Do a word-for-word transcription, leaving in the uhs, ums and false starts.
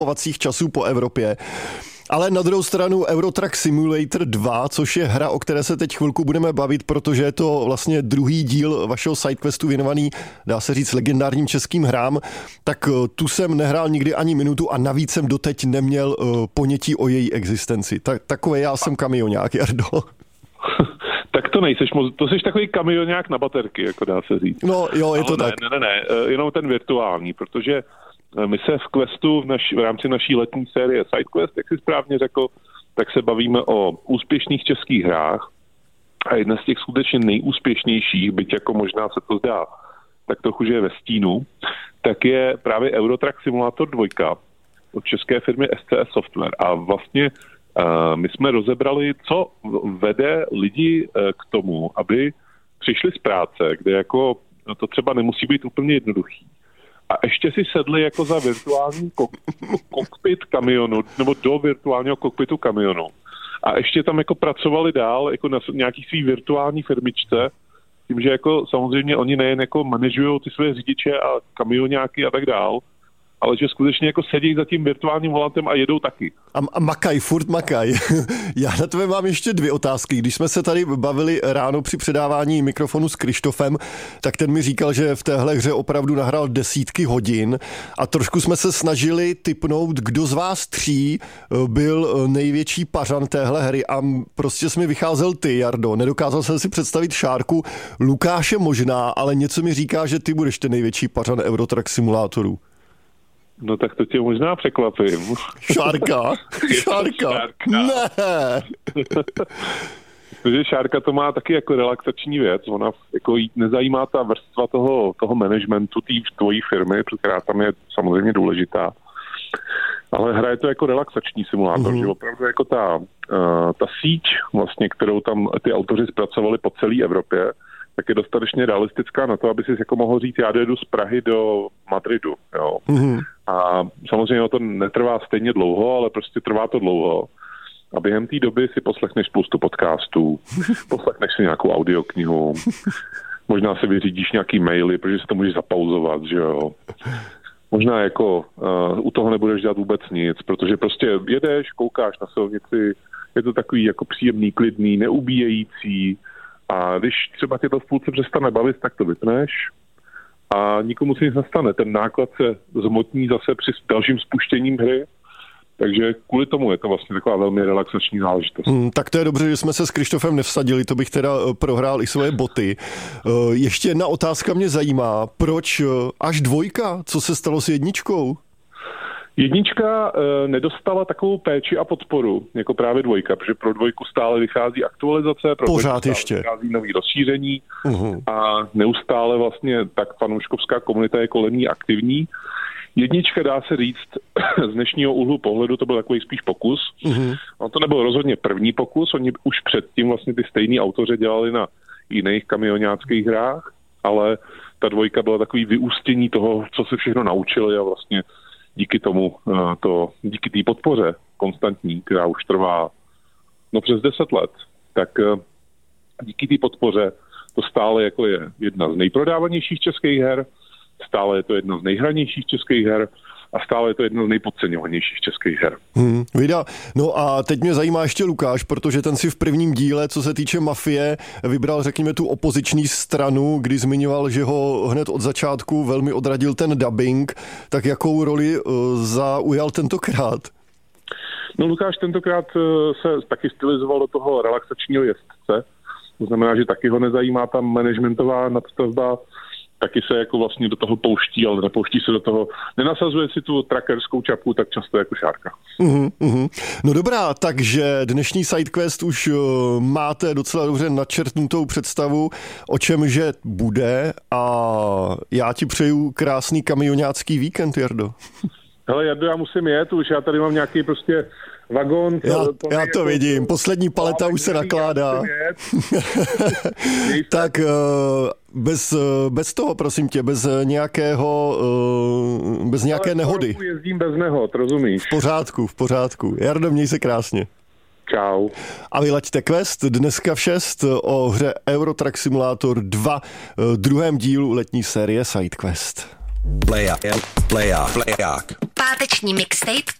časů po Evropě. Ale na druhou stranu Euro Truck Simulator dva, což je hra, o které se teď chvilku budeme bavit, protože je to vlastně druhý díl vašeho sidequestu věnovaný, dá se říct, legendárním českým hrám, tak tu jsem nehrál nikdy ani minutu a navíc jsem doteď neměl ponětí o její existenci. Tak, takové já jsem kamionák, Jardo. Tak to nejseš moc, to jsi takový kamionák na baterky, jako dá se říct. No jo, je to ne, tak. Ne, ne, ne, jenom ten virtuální, protože my se v questu v, naši, v rámci naší letní série SideQuest, jak jsi správně řekl, tak se bavíme o úspěšných českých hrách a jedna z těch skutečně nejúspěšnějších, byť jako možná se to zdá, tak trochu, že je ve stínu, tak je právě Euro Truck Simulator dva od české firmy S C S Software. A vlastně uh, my jsme rozebrali, co vede lidi uh, k tomu, aby přišli z práce, kde jako no to třeba nemusí být úplně jednoduchý. A ještě si sedli jako za virtuální kok- kokpit kamionu, nebo do virtuálního kokpitu kamionu. A ještě tam jako pracovali dál jako na nějaký svý virtuální firmičce, tím, že jako samozřejmě oni nejen jako manažujou ty své řidiče a kamionáky a tak dál, ale že skutečně jako sedí za tím virtuálním volantem a jedou taky. A, a makaj, furt makaj. Já na tebe mám ještě dvě otázky. Když jsme se tady bavili ráno při předávání mikrofonu s Krištofem, tak ten mi říkal, že v téhle hře opravdu nahrál desítky hodin a trošku jsme se snažili tipnout, kdo z vás tří byl největší pařan téhle hry a prostě jsi mi vycházel ty, Jardo. Nedokázal jsem si představit Šárku, Lukáše možná, ale něco mi říká, že ty budeš ten největší pařan Euro Truck Simulátoru. No tak to tě možná překvapím. Šárka? Šárka? Šárka. Ne. Protože Šárka to má taky jako relaxační věc. Ona jako jí nezajímá ta vrstva toho, toho managementu té tvojí firmy, která tam je samozřejmě důležitá. Ale hraje to jako relaxační simulátor, mm-hmm. že opravdu jako ta, uh, ta síť, vlastně, kterou tam ty autoři zpracovali po celé Evropě, tak je dostatečně realistická na to, aby si jako mohl říct, já dojedu z Prahy do Madridu. Jo. Mm-hmm. A samozřejmě to netrvá stejně dlouho, ale prostě trvá to dlouho. A během té doby si poslechneš spoustu podcastů, poslechneš si nějakou audioknihu, možná si vyřídíš nějaký maily, protože si to můžeš zapauzovat, že jo. Možná jako uh, u toho nebudeš dělat vůbec nic, protože prostě jedeš, koukáš na silnici, je to takový jako příjemný, klidný, neubíjející. A když třeba tě to v půlce přestane bavit, tak to vypneš a nikomu si nic nestane. Ten náklad se zmotní zase při dalším spuštěním hry, takže kvůli tomu je to vlastně taková velmi relaxační záležitost. Hmm, tak to je dobře, že jsme se s Krištofem nevsadili, to bych teda prohrál i svoje boty. Ještě jedna otázka mě zajímá, proč až dvojka? Co se stalo s jedničkou? Jednička e, nedostala takovou péči a podporu, jako právě dvojka, protože pro dvojku stále vychází aktualizace, pro pořád ještě vychází nový rozšíření uh-huh. a neustále vlastně tak fanouškovská komunita je kolem ní aktivní. Jednička, dá se říct, z dnešního úhlu pohledu to byl takový spíš pokus. Uh-huh. On to nebyl rozhodně první pokus, oni už předtím vlastně ty stejní autoři dělali na jiných kamionáckých hrách, ale ta dvojka byla takový vyústění toho, co se všechno naučili a vlastně díky tomu, to, díky té podpoře konstantní, která už trvá no přes deset let, tak díky té podpoře to stále jako je jedna z nejprodávanějších českých her, stále je to jedna z nejhranějších českých her a stále je to jedna z nejpodceňovanějších českých her. Hmm, vida. No a teď mě zajímá ještě Lukáš, protože ten si v prvním díle, co se týče mafie, vybral, řekněme, tu opoziční stranu, kdy zmiňoval, že ho hned od začátku velmi odradil ten dubbing. Tak jakou roli uh, zaujal tentokrát? No Lukáš tentokrát uh, se taky stylizoval do toho relaxačního jezdce. To znamená, že taky ho nezajímá ta managementová nadstavba, taky se jako vlastně do toho pouští, ale nepouští se do toho, nenasazuje si tu trackerskou čapku tak často jako Šárka. Uhum, uhum. No dobrá, takže dnešní SideQuest už uh, máte docela dobře načrtnutou představu, o čem že bude a já ti přeju krásný kamionácký víkend, Jardo. Hele, Jardo, já musím jet už, já tady mám nějaký prostě vagón. Já, to, já to vidím, poslední paleta už se nakládá. Tak bez, bez toho, prosím tě, bez nějakého, bez nějaké ale nehody. Jezdím bez nehod, rozumíš? V pořádku, v pořádku. Jardo, měj se krásně. Čau. A vylaďte quest dneska v šest o hře Euro Truck Simulator dva, druhém dílu letní série SideQuest. Pleják. Pleják. Pleják. Páteční mixtape